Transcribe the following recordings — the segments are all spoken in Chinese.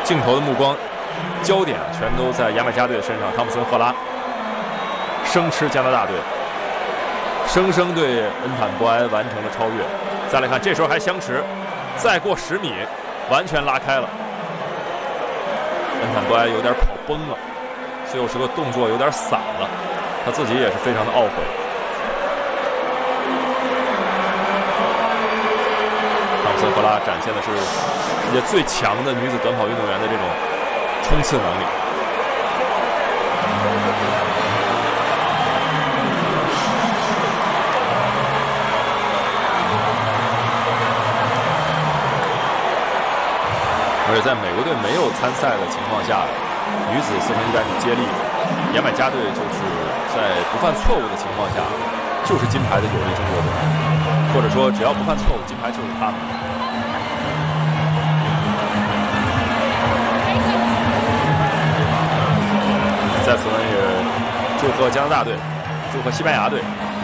镜头的目光焦点全都在牙买加队的身上。汤姆森·赫拉生吃加拿大队，生生对恩坦博埃完成了超越。再来看，这时候还相持，再过10米，完全拉开了。恩坦博埃有点跑崩了，最后时刻动作有点散了，他自己也是非常的懊悔。汤姆森·赫拉展现的是世界最强的女子短跑运动员的这种冲刺能力。而且在美国队没有参赛的情况下，女子4100米接力，牙买加队就是在不犯错误的情况下，就是金牌的有力争夺者，或者说只要不犯错误，金牌就是他们。在此呢，也祝贺加拿大队，祝贺西班牙队。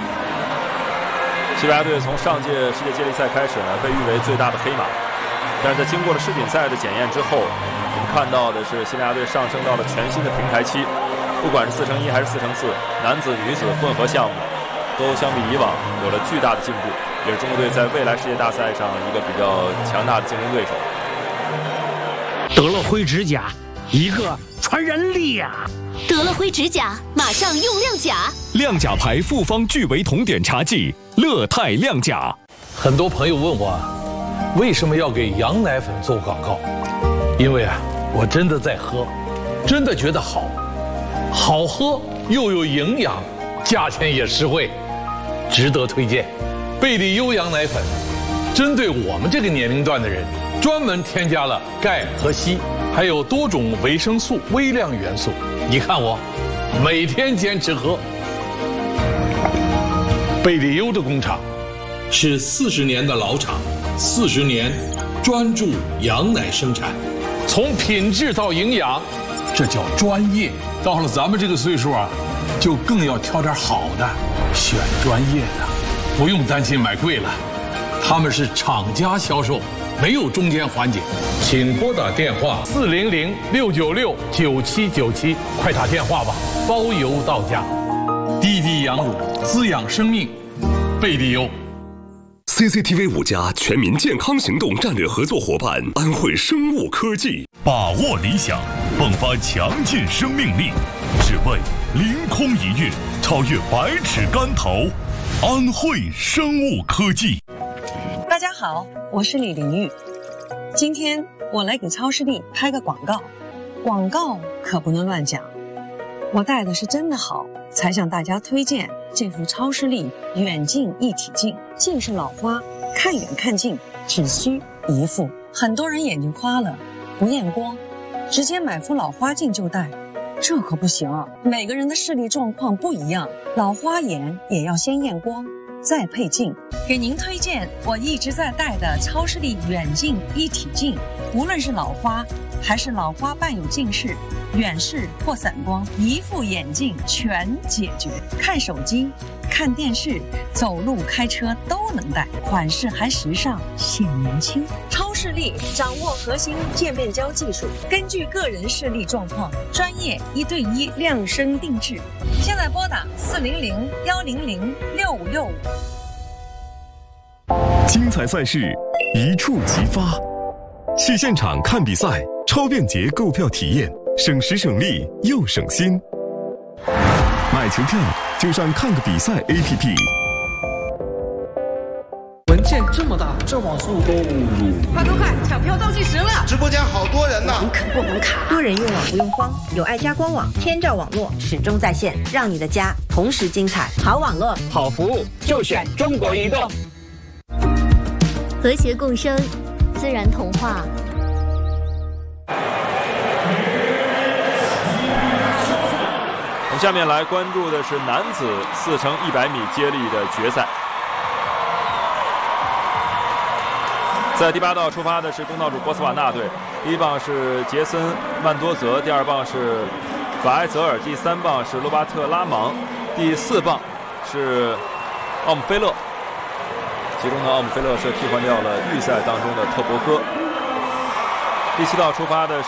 西班牙队从上届世界接力赛开始呢，被誉为最大的黑马。但是在经过了世锦赛的检验之后，我们看到的是西班牙队上升到了全新的平台期，不管是4×1还是4×4，男子、女子混合项目都相比以往有了巨大的进步，也是中国队在未来世界大赛上一个比较强大的竞争对手。 得了灰指甲，一个传染俩。 得了灰指甲，马上用亮甲。 亮甲牌复方聚维酮碘茶剂，乐泰亮甲。 很多朋友问我，为什么要给羊奶粉做广告？因为我真的在喝，真的觉得好，好喝又有营养，价钱也实惠，值得推荐。贝利优羊奶粉，针对我们这个年龄段的人，专门添加了钙和硒，还有多种维生素、微量元素。你看我，每天坚持喝。贝利优的工厂是40年的老厂，40年专注羊奶生产，从品质到营养，这叫专业。到了咱们这个岁数就更要挑点好的，选专业的，不用担心买贵了。他们是厂家销售，没有中间环节。请拨打电话400-696-9797，快打电话吧，包邮到家。滴滴羊乳，滋养生命，贝利优。 CCTV 5家全民健康行动战略合作伙伴安慧生物科技， 把握理想，迸发强劲生命力，只为凌空一跃，超越百尺竿头。安慧生物科技。 大家好，我是李玲玉。今天我来给超视力拍个广告，广告可不能乱讲。我带的是真的好，才向大家推荐这副超视力远近一体镜。近视老花，看远看近只需一副。很多人眼睛花了，不验光，直接买副老花镜就戴，这可不行啊！每个人的视力状况不一样，老花眼也要先验光，再配镜。给您推荐我一直在戴的超视力远近一体镜，无论是老花还是老花伴有近视、远视或散光，一副眼镜全解决。看手机、看电视、走路、开车都能戴，款式还时尚，显年轻。超视力掌握核心渐变焦技术，根据个人视力状况，专业1对1量身定制。现在拨打400-100-6565。 精彩赛事一触即发，去现场看比赛，超便捷购票体验，省时省力又省心。买球票就上看个比赛 APP。 文件这么大，这网速都快，抢票倒计时了！ 直播间好多人呢， 网可不能卡。 多人用网不用慌，有爱家官网，天照网络始终在线，让你的家同时精彩。好网络， 好服务，就选中国移动。 和谐共生，自然童话。 我们下面来关注的是男子4×100米接力的决赛。在第8道出发的是东道主波斯瓦纳队，第一棒是杰森·曼多泽，第2棒是法埃泽尔，第3棒是罗巴特·拉芒，第4棒是奥姆菲勒。其中呢，奥姆菲勒是替换掉了预赛当中的特博戈。第7道出发的是